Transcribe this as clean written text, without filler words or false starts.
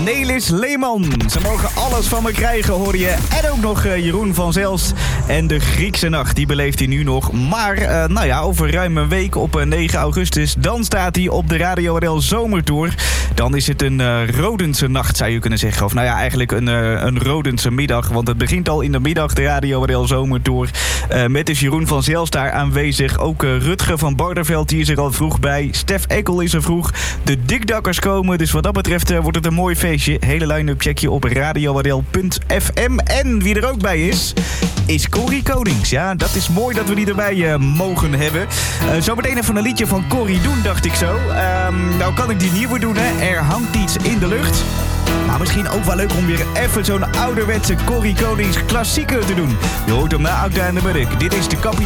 Nelis Leeman. Ze mogen alles van me krijgen, hoor je. En ook nog Jeroen van Zelst. En de Griekse nacht, die beleeft hij nu nog. Maar, over ruim een week op 9 augustus... dan staat hij op de Radio RL Zomertour. Dan is het een Rodense nacht, zou je kunnen zeggen. Of eigenlijk een Rodense middag. Want het begint al in de middag, de Radio RL Zomertour. Met dus Jeroen van Zelst daar aanwezig. Ook Rutger van Barneveld, die is er al vroeg bij. Stef Ekkel is er vroeg. De Dikdakkers komen. Dus wat dat betreft wordt het een mooi feestje. Hele line-up check je op radiorl.fm. En wie er ook bij is Corrie Konings. Ja, dat is mooi dat we die erbij mogen hebben. Zometeen even een liedje van Corrie doen, dacht ik zo. Nou kan ik die nieuwe doen, hè. Er hangt iets in de lucht. Maar misschien ook wel leuk om weer even zo'n ouderwetse Corrie Konings klassieker te doen. Je hoort hem na Oud en de Murk. Dit is de kapitein.